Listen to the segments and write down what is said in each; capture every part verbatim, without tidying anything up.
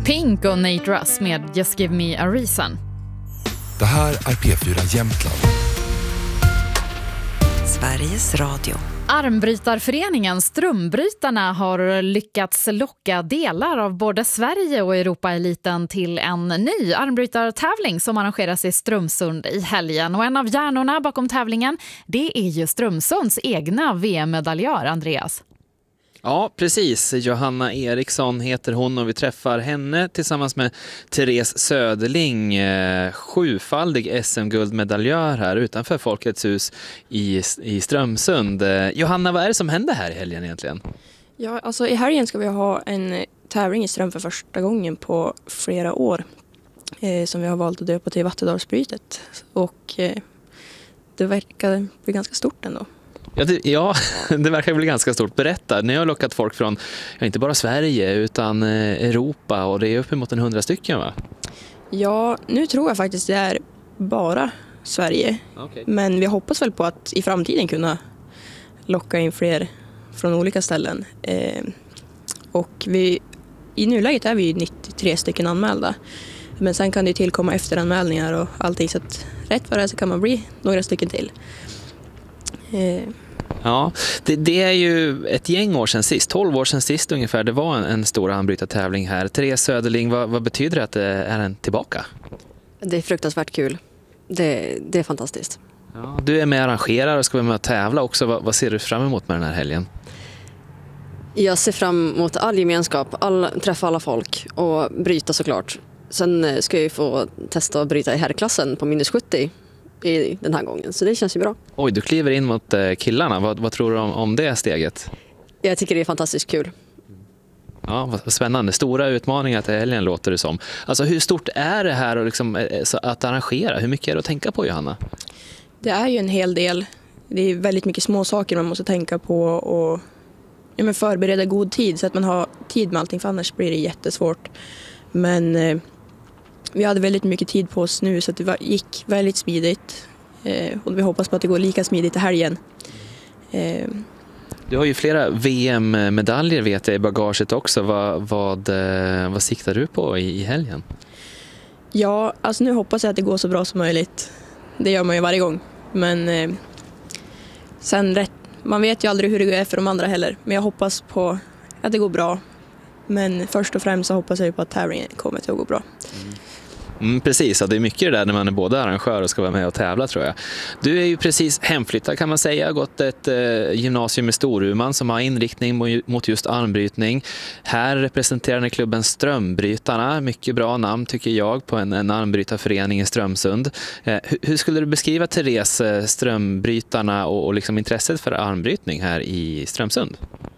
Pink och Nate Russ med Just Give Me a Reason. Det här är P fyra Jämtland. Sveriges Radio. Armbrytarföreningen Strömbrytarna har lyckats locka delar av både Sverige och Europaeliten till en ny armbrytartävling som arrangeras i Strömsund i helgen. Och en av hjärnorna bakom tävlingen, det är ju Strömsunds egna V M-medaljör, Andreas. Ja, precis. Johanna Eriksson heter hon och vi träffar henne tillsammans med Therese Söderling, eh, sjufaldig S M-guldmedaljör här utanför Folkets hus i, i Strömsund. Eh, Johanna, vad är det som händer här i helgen egentligen? Ja, alltså i helgen ska vi ha en tävling i Ström för första gången på flera år eh, som vi har valt att döpa till Vattendalsbrytet. Och eh, det verkar bli ganska stort ändå. Ja det, ja, det verkar bli ganska stort. Berätta, ni har lockat folk från, ja, inte bara Sverige utan Europa och det är uppemot en hundra stycken, va? Ja, nu tror jag faktiskt det är bara Sverige. Okay. Men vi hoppas väl på att i framtiden kunna locka in fler från olika ställen. Eh, och vi, i nuläget är vi nittiotre stycken anmälda. Men sen kan det tillkomma efteranmälningar och allting, så att rätt för det så kan man bli några stycken till. Eh, Ja, det, det är ju ett gäng år sedan sist, tolv år sedan sist ungefär, det var en, en stor armbrytartävling här. Therese Söderling, vad, vad betyder det att det är en tillbaka? Det är fruktansvärt kul. Det, det är fantastiskt. Ja, du är med och arrangerar och ska vara med och tävla också. Vad, vad ser du fram emot med den här helgen? Jag ser fram emot all gemenskap, all, träffa alla folk och bryta såklart. Sen ska jag ju få testa att bryta i herrklassen på minus sjuttio i den här gången, så det känns ju bra. Oj, du kliver in mot killarna. Vad, vad tror du om, om det steget? Jag tycker det är fantastiskt kul. Ja, vad spännande. Stora utmaningar till helgen låter det som. Alltså hur stort är det här och liksom, att arrangera? Hur mycket är det att tänka på, Johanna? Det är ju en hel del. Det är väldigt mycket små saker man måste tänka på och ja, men förbereda god tid så att man har tid med allting, för annars blir det jättesvårt. Men eh, vi hade väldigt mycket tid på oss nu så att det var, gick väldigt smidigt. Eh, och vi hoppas på att det går lika smidigt i helgen. Eh, Du har ju flera V M-medaljer vet jag i bagaget också. Vad, vad, vad siktar du på i, i helgen? Ja, alltså nu hoppas jag att det går så bra som möjligt. Det gör man ju varje gång. Men eh, sen rätt, man vet ju aldrig hur det är för de andra heller. Men jag hoppas på att det går bra. Men först och främst så hoppas jag på att tävlingen kommer att gå bra. Mm. Mm, precis, ja, det är mycket det där när man är både arrangör och ska vara med och tävla, tror jag. Du är ju precis hemflyttad kan man säga, gått ett eh, gymnasium i Storuman som har inriktning mot just armbrytning. Här representerar ni klubben Strömbrytarna, mycket bra namn tycker jag på en, en armbrytarförening i Strömsund. Eh, hur, hur skulle du beskriva Therese Strömbrytarna och, och liksom intresset för armbrytning här i Strömsund?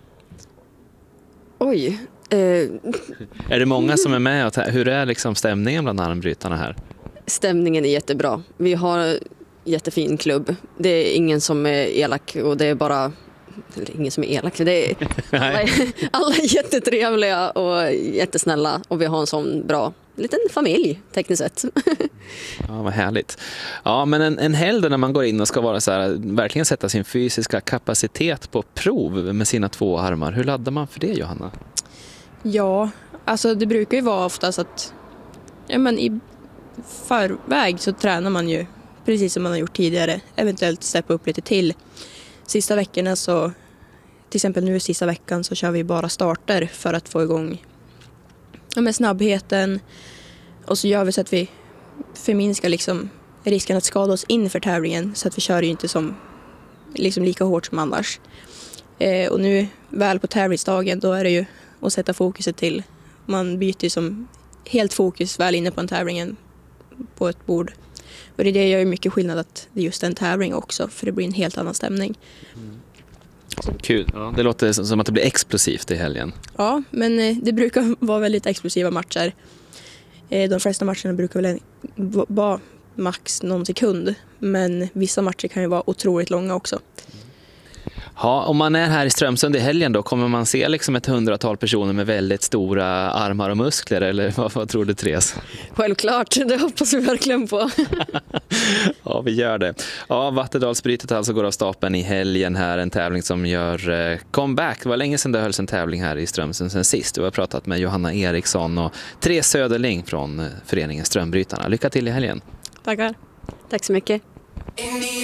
Oj... Uh, är det många som är med? Och hur är liksom stämningen bland armbrytarna här? Stämningen är jättebra. Vi har jättefin klubb. Det är ingen som är elak och det är bara... Eller ingen som är elak. Det är, alla, alla är jättetrevliga och jättesnälla och vi har en sån bra liten familj tekniskt sett. Ja, vad härligt. Ja, men en, en helg när man går in och ska vara så här, verkligen sätta sin fysiska kapacitet på prov med sina två armar. Hur laddar man för det, Johanna? Ja, alltså det brukar ju vara oftast att ja, men i förväg så tränar man ju precis som man har gjort tidigare. Eventuellt steppa upp lite till. Sista veckorna så, till exempel nu sista veckan så kör vi bara starter för att få igång ja, men snabbheten. Och så gör vi så att vi förminskar liksom risken att skada oss inför tävlingen. Så att vi kör ju inte som, liksom lika hårt som annars. Eh, och nu väl på tävlingsdagen då är det ju att sätta fokuset till. Man byter som helt fokus väl inne på en tävlingen på ett bord. Och det är det gör ju mycket skillnad att det är just en tävling också. För det blir en helt annan stämning. Mm. Kul. Ja, det låter som att det blir explosivt i helgen. Ja, men det brukar vara väldigt explosiva matcher. De flesta matcherna brukar väl vara max någon sekund. Men vissa matcher kan ju vara otroligt långa också. Ja, om man är här i Strömsund i helgen då, kommer man se liksom ett hundratal personer med väldigt stora armar och muskler, eller vad, vad tror du, Therese? Självklart, det hoppas vi verkligen på. Ja, vi gör det. Ja, Vattendalsbrytet alltså går av stapeln i helgen här, en tävling som gör eh, comeback. Det var länge sedan det hölls en tävling här i Strömsund sen sist. Du har pratat med Johanna Eriksson och Therese Söderling från föreningen Strömbrytarna. Lycka till i helgen. Tackar. Tack så mycket.